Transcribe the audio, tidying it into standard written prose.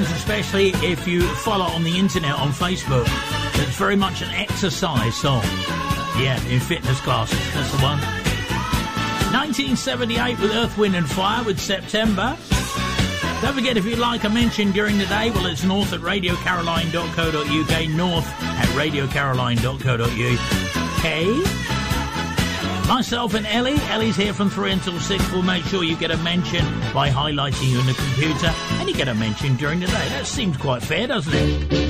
songs, especially if you follow on the internet on Facebook. It's very much an exercise song. In fitness classes. That's the one. 1978 with Earth, Wind and Fire with September. Don't forget, if you'd like a mention during the day, well, it's north at radiocaroline.co.uk, north at radiocaroline.co.uk. Myself and Ellie. Ellie's here from 3 until 6. We'll make sure you get a mention by highlighting you in the computer, and you get a mention during the day. That seems quite fair, doesn't it?